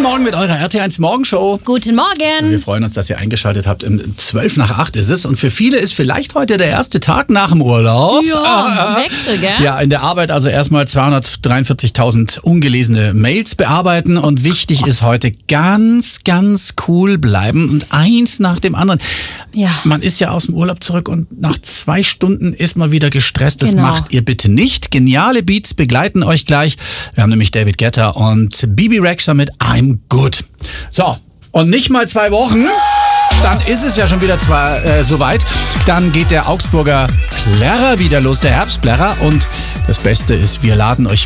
Morgen mit eurer RT1 Morgenshow. Guten Morgen. Wir freuen uns, dass ihr eingeschaltet habt. 12 nach 8 ist es. Und für viele ist vielleicht heute der erste Tag nach dem Urlaub. Ja, Wechsel, gell? Ja, in der Arbeit also erstmal 243.000 ungelesene Mails bearbeiten. Und wichtig ist heute ganz cool bleiben und eins nach dem anderen. Ja. Man ist ja aus dem Urlaub zurück und nach 2 Stunden ist man wieder gestresst. Das Genau. macht ihr bitte nicht. Geniale Beats begleiten euch gleich. Wir haben nämlich David Guetta und Bibi Rexha mit I'm Good. So, und nicht mal 2 Wochen, dann ist es ja schon wieder soweit. Dann geht der Augsburger Plärrer wieder los, der Herbstplärrer. Und das Beste ist, wir laden euch